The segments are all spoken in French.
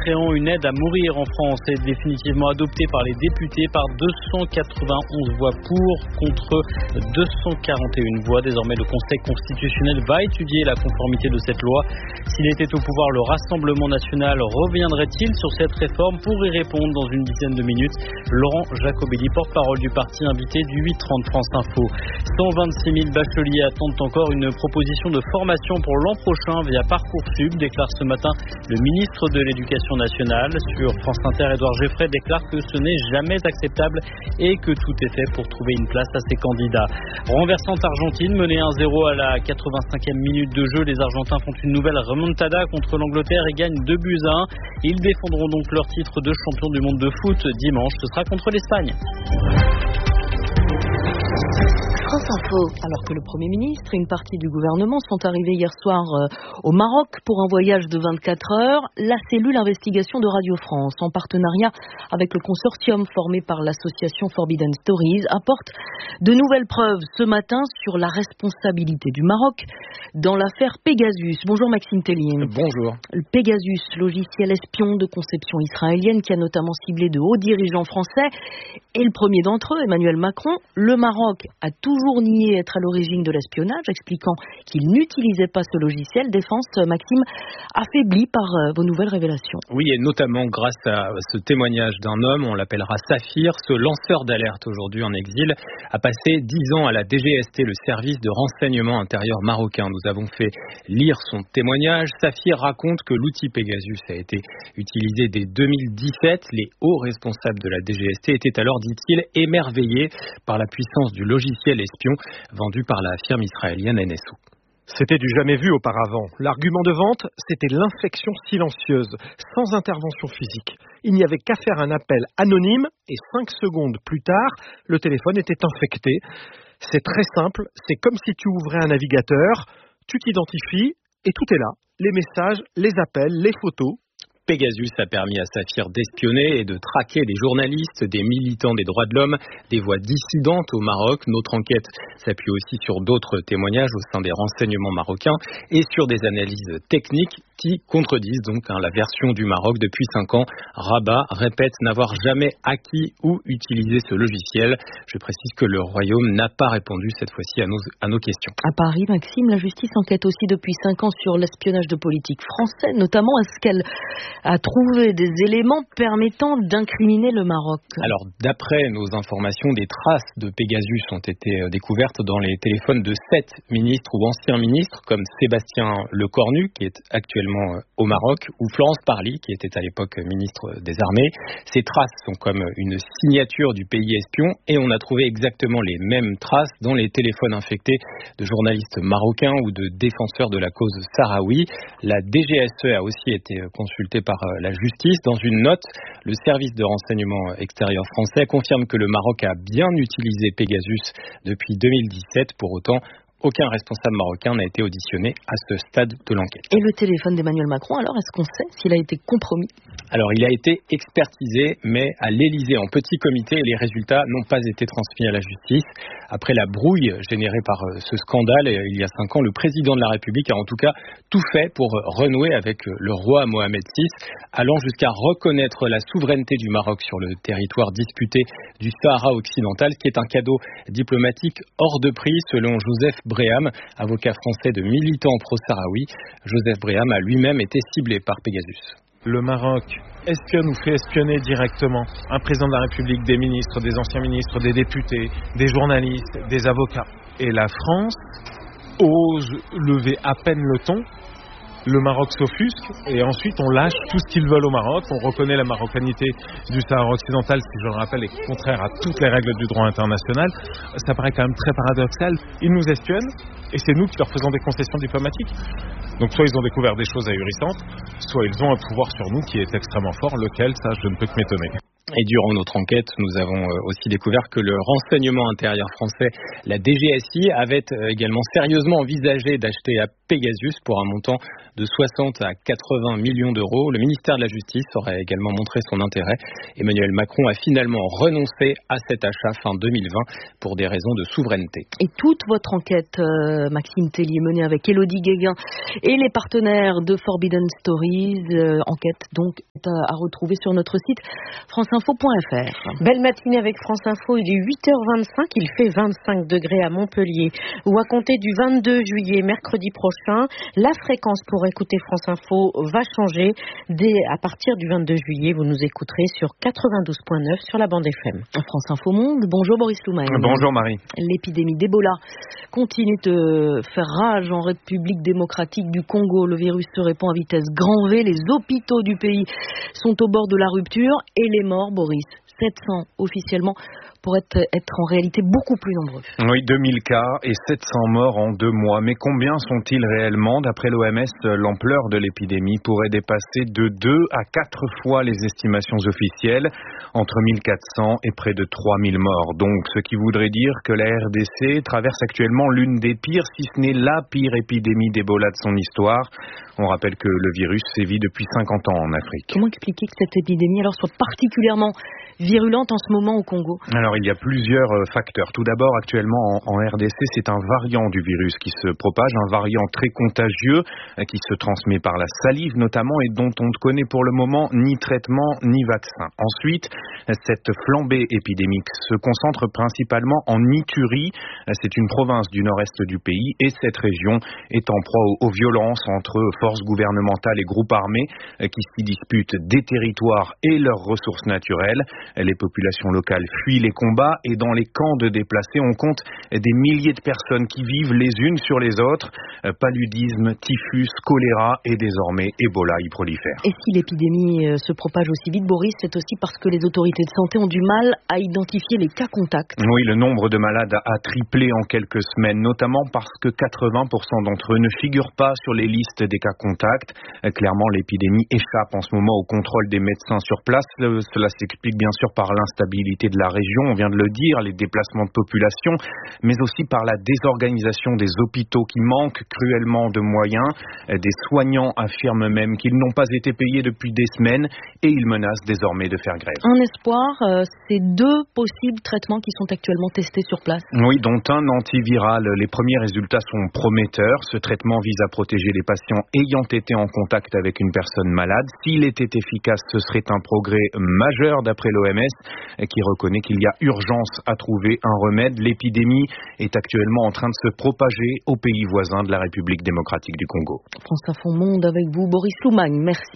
créant une aide à mourir en France est définitivement adoptée par les députés par 291 voix pour contre 241 voix. Désormais, le Conseil constitutionnel va étudier la conformité de cette loi. S'il était au pouvoir, le Rassemblement national reviendrait-il sur cette réforme? Pour y répondre dans une dizaine de minutes, Laurent Jacobelli, porte-parole du parti, invité du 8h30 France Info. 126 000 bacheliers attendent encore une proposition de formation pour l'an prochain via Parcoursup, déclare ce matin le ministre de l'Éducation nationale. Sur France Inter, Édouard Geffray déclare que ce n'est jamais acceptable et que tout est fait pour trouver une place à ces candidats. Renversante Argentine, menée 1-0 à la 85e minute de jeu, les Argentins font une nouvelle remontada contre l'Angleterre et gagnent 2-1. Ils défendront donc leur titre de champion du monde de foot dimanche. Ce sera contre l'Espagne. France Info. Alors que le Premier ministre et une partie du gouvernement sont arrivés hier soir au Maroc pour un voyage de 24 heures, la cellule investigation de Radio France, en partenariat avec le consortium formé par l'association Forbidden Stories, apporte de nouvelles preuves ce matin sur la responsabilité du Maroc dans l'affaire Pegasus. Bonjour Maxime Tellier. Bonjour. Le Pegasus, logiciel espion de conception israélienne qui a notamment ciblé de hauts dirigeants français, et le premier d'entre eux, Emmanuel Macron. Le Maroc a toujours nié être à l'origine de l'espionnage, expliquant qu'il n'utilisait pas ce logiciel. Défense, Maxime, affaiblie par vos nouvelles révélations. Oui, et notamment grâce à ce témoignage d'un homme, on l'appellera Saphir. Ce lanceur d'alerte aujourd'hui en exil a passé 10 ans à la DGST, le service de renseignement intérieur marocain. Nous avons fait lire son témoignage. Saphir raconte que l'outil Pegasus a été utilisé dès 2017. Les hauts responsables de la DGST étaient alors, dit-il, émerveillés par la puissance du logiciel espion vendu par la firme israélienne NSO. C'était du jamais vu auparavant. L'argument de vente, c'était l'infection silencieuse, sans intervention physique. Il n'y avait qu'à faire un appel anonyme et 5 secondes plus tard, le téléphone était infecté. C'est très simple, c'est comme si tu ouvrais un navigateur, tu t'identifies et tout est là. Les messages, les appels, les photos. Pegasus a permis à Saphir d'espionner et de traquer des journalistes, des militants des droits de l'homme, des voix dissidentes au Maroc. Notre enquête s'appuie aussi sur d'autres témoignages au sein des renseignements marocains et sur des analyses techniques qui contredisent donc la version du Maroc. Depuis 5 ans, Rabat répète n'avoir jamais acquis ou utilisé ce logiciel. Je précise que le Royaume n'a pas répondu cette fois-ci à nos questions. À Paris, Maxime, la justice enquête aussi depuis 5 ans sur l'espionnage de politiques français, notamment est-ce qu'elle a trouvé des éléments permettant d'incriminer le Maroc? Alors, d'après nos informations, des traces de Pegasus ont été découvertes dans les téléphones de 7 ministres ou anciens ministres, comme Sébastien Lecornu, qui est actuellement au Maroc, ou Florence Parly, qui était à l'époque ministre des Armées. Ces traces sont comme une signature du pays espion, et on a trouvé exactement les mêmes traces dans les téléphones infectés de journalistes marocains ou de défenseurs de la cause sahraoui. La DGSE a aussi été consultée par la justice. Dans une note, le service de renseignement extérieur français confirme que le Maroc a bien utilisé Pegasus depuis 2017. Pour autant, aucun responsable marocain n'a été auditionné à ce stade de l'enquête. Et le téléphone d'Emmanuel Macron, alors, est-ce qu'on sait s'il a été compromis? Alors, il a été expertisé, mais à l'Élysée, en petit comité, et les résultats n'ont pas été transmis à la justice. Après la brouille générée par ce scandale, il y a 5 ans, le président de la République a en tout cas tout fait pour renouer avec le roi Mohamed VI, allant jusqu'à reconnaître la souveraineté du Maroc sur le territoire disputé du Sahara occidental, ce qui est un cadeau diplomatique hors de prix, selon Joseph Breham, avocat français de militants pro-sahraoui. Joseph Breham a lui-même été ciblé par Pegasus. Le Maroc espionne ou fait espionner directement un président de la République, des ministres, des anciens ministres, des députés, des journalistes, des avocats. Et la France ose lever à peine le ton. Le Maroc s'offusque et ensuite on lâche tout ce qu'ils veulent au Maroc. On reconnaît la marocanité du Sahara occidental, qui, je le rappelle, est contraire à toutes les règles du droit international. Ça paraît quand même très paradoxal. Ils nous espionnent et c'est nous qui leur faisons des concessions diplomatiques. Donc soit ils ont découvert des choses ahurissantes, soit ils ont un pouvoir sur nous qui est extrêmement fort, lequel, ça, je ne peux que m'étonner. Et durant notre enquête, nous avons aussi découvert que le renseignement intérieur français, la DGSI, avait également sérieusement envisagé d'acheter à Pegasus pour un montant de 60 à 80 millions d'euros. Le ministère de la Justice aurait également montré son intérêt. Emmanuel Macron a finalement renoncé à cet achat fin 2020 pour des raisons de souveraineté. Et toute votre enquête, Maxime Tellier, menée avec Élodie Guéguin et les partenaires de Forbidden Stories, enquête donc à retrouver sur notre site franceinfo.fr. Belle matinée avec France Info, il est 8h25, il fait 25 degrés à Montpellier, où à compter du 22 juillet, mercredi prochain, la fréquence pour écouter France Info va changer. À partir du 22 juillet, vous nous écouterez sur 92.9 sur la bande FM. France Info Monde, bonjour Boris Loumagne. Bonjour Marie. L'épidémie d'Ebola continue de faire rage en République démocratique du Congo. Le virus se répand à vitesse grand V. Les hôpitaux du pays sont au bord de la rupture et les morts, Boris, 700 officiellement, pourraient être en réalité beaucoup plus nombreux. Oui, 2000 cas et 700 morts en 2 mois. Mais combien sont-ils réellement ? D'après l'OMS, l'ampleur de l'épidémie pourrait dépasser de 2 à 4 fois les estimations officielles, entre 1400 et près de 3000 morts. Donc, ce qui voudrait dire que la RDC traverse actuellement l'une des pires, si ce n'est la pire épidémie d'Ebola de son histoire. On rappelle que le virus sévit depuis 50 ans en Afrique. Comment expliquer que cette épidémie alors soit particulièrement virulente en ce moment au Congo ? Alors, il y a plusieurs facteurs. Tout d'abord, actuellement en RDC, c'est un variant du virus qui se propage, un variant très contagieux qui se transmet par la salive notamment et dont on ne connaît pour le moment ni traitement ni vaccin. Ensuite, cette flambée épidémique se concentre principalement en Ituri. C'est une province du nord-est du pays et cette région est en proie aux violences entre forces gouvernementales et groupes armés qui s'y disputent des territoires et leurs ressources naturelles. Les populations locales fuient les combats et dans les camps de déplacés, on compte des milliers de personnes qui vivent les unes sur les autres. Paludisme, typhus, choléra et désormais Ebola y prolifère. Et si l'épidémie se propage aussi vite, Boris, c'est aussi parce que les autorités de santé ont du mal à identifier les cas contacts. Oui, le nombre de malades a triplé en quelques semaines, notamment parce que 80% d'entre eux ne figurent pas sur les listes des cas contacts. Clairement, l'épidémie échappe en ce moment au contrôle des médecins sur place. Cela s'explique bien sûr par l'instabilité de la région, on vient de le dire, les déplacements de population, mais aussi par la désorganisation des hôpitaux qui manquent cruellement de moyens. Des soignants affirment même qu'ils n'ont pas été payés depuis des semaines et ils menacent désormais de faire grève. Un espoir, c'est 2 possibles traitements qui sont actuellement testés sur place. Oui, dont un antiviral. Les premiers résultats sont prometteurs. Ce traitement vise à protéger les patients ayant été en contact avec une personne malade. S'il était efficace, ce serait un progrès majeur d'après l'OMS qui reconnaît qu'il y a urgence à trouver un remède. L'épidémie est actuellement en train de se propager aux pays voisins de la République démocratique du Congo. France Info Monde avec vous, Boris Loumagne. Merci.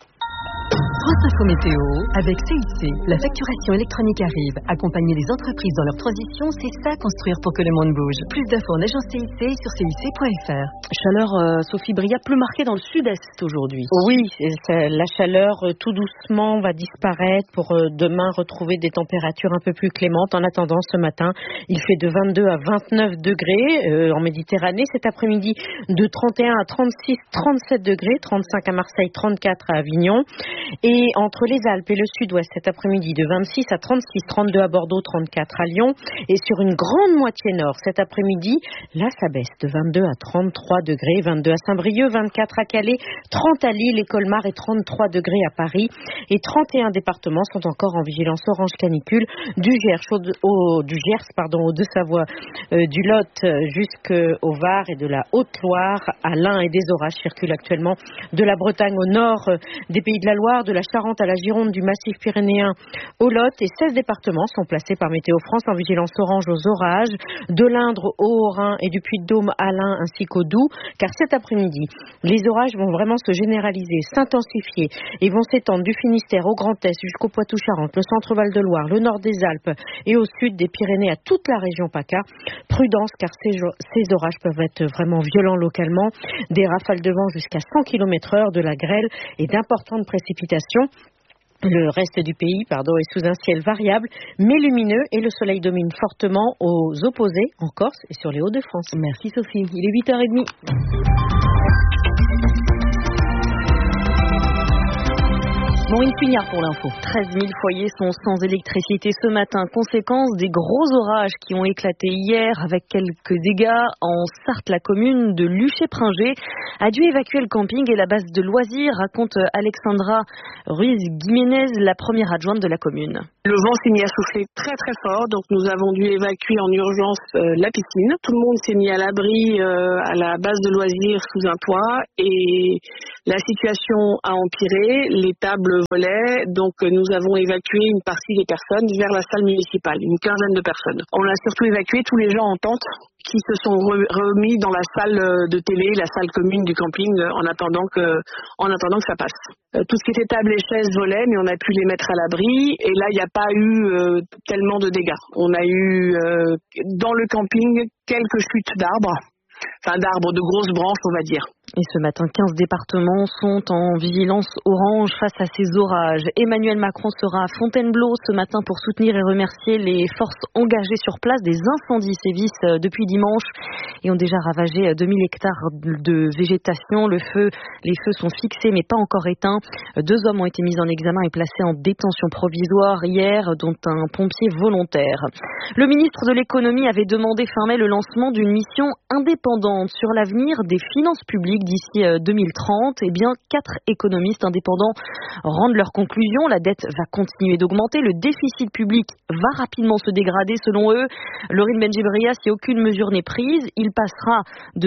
France Info Météo avec CIC. La facturation électronique arrive. Accompagner les entreprises dans leur transition, c'est ça construire pour que le monde bouge. Plus d'infos en agence CIC sur cic.fr. Chaleur, Sophie Bria, plus marquée dans le sud-est aujourd'hui. Oui, la chaleur tout doucement va disparaître pour demain retrouver des températures un peu plus clémentes. En attendant, ce matin, il fait de 22 à 29 degrés en Méditerranée. Cet après-midi, de 31 à 36, 37 degrés, 35 à Marseille, 34 à Avignon. Et entre les Alpes et le sud-ouest, cet après-midi, de 26 à 36, 32 à Bordeaux, 34 à Lyon. Et sur une grande moitié nord, cet après-midi, là, ça baisse de 22 à 33 degrés, 22 à Saint-Brieuc, 24 à Calais, 30 à Lille et Colmar et 33 degrés à Paris. Et 31 départements sont encore en vigilance orange canicule, du Gers au Deux-Savoie, du Lot jusqu'au Var et de la Haute-Loire à l'Ain, et des orages circulent actuellement de la Bretagne au nord des Pays de la Loire, de la Charente à la Gironde, du massif pyrénéen au Lot, et 16 départements sont placés par Météo France en vigilance orange aux orages, de l'Indre au Haut-Rhin et du Puy-de-Dôme à l'Ain ainsi qu'au Doubs, car cet après-midi, les orages vont vraiment se généraliser, s'intensifier et vont s'étendre du Finistère au Grand Est jusqu'au Poitou-Charentes, le centre Val-de-Loire, le nord des Alpes et au sud des Pyrénées à toute la région PACA. Prudence, car ces orages peuvent être vraiment violents localement, des rafales de vent jusqu'à 100 km/h, de la grêle et d'importantes précipitations. Le reste du pays est sous un ciel variable mais lumineux et le soleil domine fortement aux opposés en Corse et sur les Hauts-de-France. Merci Sophie, il est 8h30. Maureen Pugnard pour l'info. 13 000 foyers sont sans électricité ce matin, conséquence des gros orages qui ont éclaté hier avec quelques dégâts en Sarthe. La commune de Luché-Pringé a dû évacuer le camping et la base de loisirs, raconte Alexandra Ruiz-Guiménez, la première adjointe de la commune. Le vent s'est mis à souffler très très fort, donc nous avons dû évacuer en urgence la piscine. Tout le monde s'est mis à l'abri à la base de loisirs sous un toit et la situation a empiré, les tables volaient, donc nous avons évacué une partie des personnes vers la salle municipale, une quinzaine de personnes. On a surtout évacué tous les gens en tente qui se sont remis dans la salle de télé, la salle commune du camping en attendant que ça passe. Tout ce qui était table et chaises volait, mais on a pu les mettre à l'abri et là il n'y a pas eu tellement de dégâts. On a eu dans le camping quelques chutes d'arbres, de grosses branches on va dire. Et ce matin, 15 départements sont en vigilance orange face à ces orages. Emmanuel Macron sera à Fontainebleau ce matin pour soutenir et remercier les forces engagées sur place. Des incendies sévissent depuis dimanche et ont déjà ravagé 2000 hectares de végétation. Les feux sont fixés mais pas encore éteints. 2 hommes ont été mis en examen et placés en détention provisoire hier, dont un pompier volontaire. Le ministre de l'économie avait demandé fin mai le lancement d'une mission indépendante sur l'avenir des finances publiques d'ici 2030. Eh bien, 4 économistes indépendants rendent leurs conclusions. La dette va continuer d'augmenter, le déficit public va rapidement se dégrader selon eux. Laurine Benjibria, si aucune mesure n'est prise, il passera de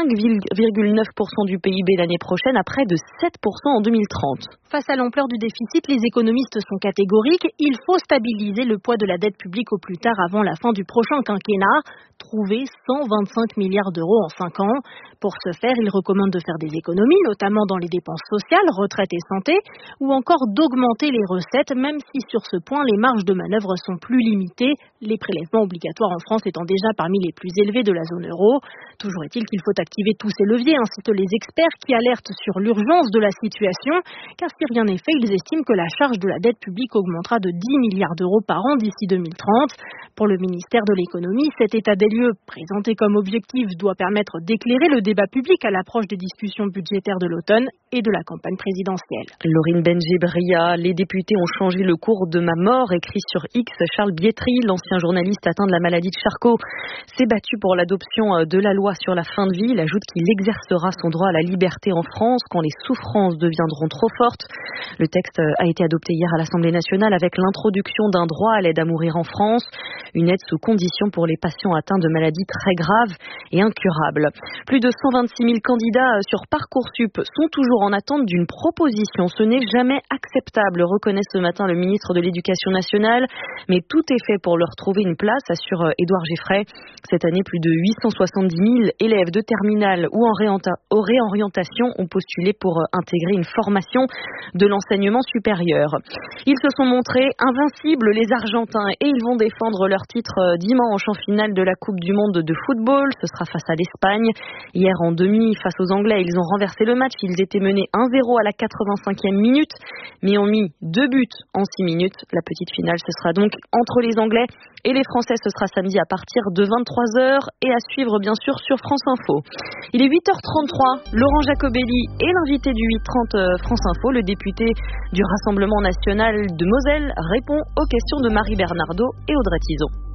5,9% du PIB l'année prochaine à près de 7% en 2030. Face à l'ampleur du déficit, les économistes sont catégoriques. Il faut stabiliser le poids de la dette publique au plus tard avant la fin du prochain quinquennat. Trouver 125 milliards d'euros en 5 ans. Pour ce faire, ils recommandent de faire des économies, notamment dans les dépenses sociales, retraite et santé, ou encore d'augmenter les recettes, même si sur ce point, les marges de manœuvre sont plus limitées, les prélèvements obligatoires en France étant déjà parmi les plus élevés de la zone euro. Toujours est-il qu'il faut activer tous ces leviers, ainsi que les experts qui alertent sur l'urgence de la situation, car si rien n'est fait, ils estiment que la charge de la dette publique augmentera de 10 milliards d'euros par an d'ici 2030. Pour le ministère de l'économie, cet état des lieux, présenté comme objectif, doit permettre d'éclairer le débat public à l'approche des discussions budgétaires de l'automne et de la campagne présidentielle. Laurine Benjibria, les députés ont changé le cours de ma mort, écrit sur X. Charles Bietri, l'ancien journaliste atteint de la maladie de Charcot, s'est battu pour l'adoption de la loi sur la fin de vie. Il ajoute qu'il exercera son droit à la liberté en France quand les souffrances deviendront trop fortes. Le texte a été adopté hier à l'Assemblée nationale avec l'introduction d'un droit à l'aide à mourir en France, une aide sous condition pour les patients atteints de maladies très graves et incurables. Plus de 126 000 candidats sur Parcoursup sont toujours en attente d'une proposition. Ce n'est jamais acceptable, reconnaît ce matin le ministre de l'Éducation nationale, mais tout est fait pour leur trouver une place, assure Édouard Geffray. Cette année, plus de 870 000 élèves de terminale ou en réorientation ont postulé pour intégrer une formation de l'enseignement supérieur. Ils se sont montrés invincibles, les Argentins, et ils vont défendre leur titre dimanche en finale de la Coupe du Monde de football. Ce sera face à l'Espagne. Hier, en demi, face aux Anglais, ils ont renversé le match. Ils étaient menés 1-0 à la 85e minute, mais ont mis 2 buts en 6 minutes. La petite finale, ce sera donc entre les Anglais et les Français. Ce sera samedi à partir de 23h et à suivre, bien sûr, sur France Info. Il est 8h33. Laurent Jacobelli est l'invité du 8h30 France Info. Le député du Rassemblement national de Moselle répond aux questions de Marie Bernardo et Audrey Tison.